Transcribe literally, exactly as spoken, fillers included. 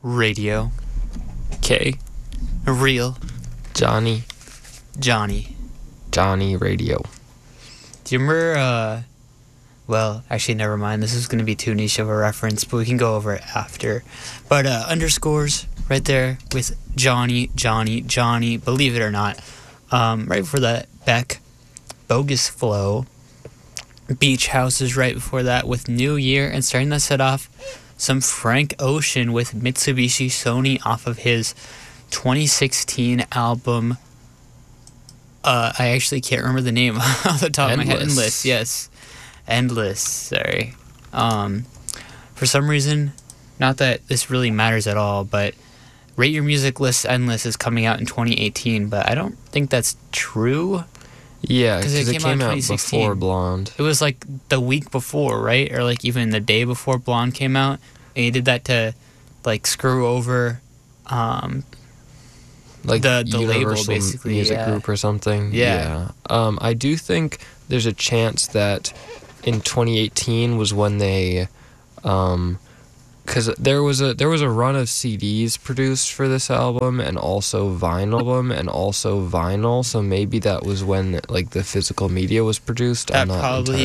Radio. K. Real. Johnny. Johnny. Johnny Radio. Do you remember, uh... Well, actually, never mind. This is going to be too niche of a reference, but we can go over it after. But, uh, underscores right there with Johnny, Johnny, Johnny, believe it or not. Um, right before that, Beck, Bogus Flow. Beach Houses right before that with New Year, and starting that set off, some Frank Ocean with Mitsubishi Sony off of his twenty sixteen album. Uh, I actually can't remember the name off the top Endless. of my head. Endless, yes. Endless, sorry. Um, for some reason, not that this really matters at all, but Rate Your Music List Endless is coming out in twenty eighteen, but I don't think that's true. Yeah, because it, it came, came out out in twenty sixteen. before Blonde. It was like the week before, right? Or like even the day before Blonde came out. And he did that to like screw over um, Like the, the label, Universal basically. Music yeah. Group or something. Yeah. yeah. Um, I do think there's a chance that in twenty eighteen was when they... Um, because there was a there was a run of C Ds produced for this album, and also vinyl album, and also vinyl. So maybe that was when like the physical media was produced. That I'm not probably